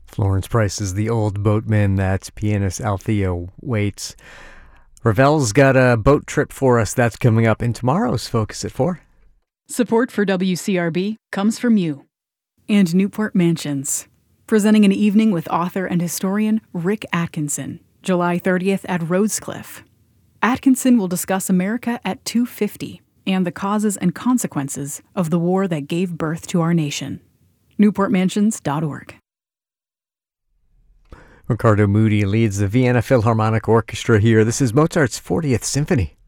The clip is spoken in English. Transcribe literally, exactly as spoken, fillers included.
Florence Price is the old boatman that pianist Althea Waits. Ravel's got a boat trip for us that's coming up in tomorrow's Focus at four. Support for W C R B comes from you and Newport Mansions, presenting an evening with author and historian Rick Atkinson, July thirtieth at Rhodescliff. Atkinson will discuss America at two fifty and the causes and consequences of the war that gave birth to our nation. newport mansions dot org. Ricardo Moody leads the Vienna Philharmonic Orchestra here. This is Mozart's fortieth Symphony.